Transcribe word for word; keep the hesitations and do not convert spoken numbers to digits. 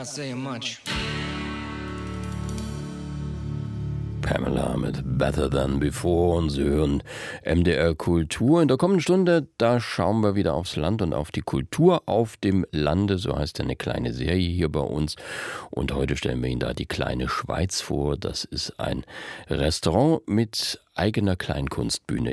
not saying much. Pamela mit Better Than Before und Sie hören M D R Kultur. In der kommenden Stunde, da schauen wir wieder aufs Land und auf die Kultur auf dem Lande. So heißt eine kleine Serie hier bei uns. Und heute stellen wir Ihnen da die kleine Schweiz vor. Das ist ein Restaurant mit eigener Kleinkunstbühne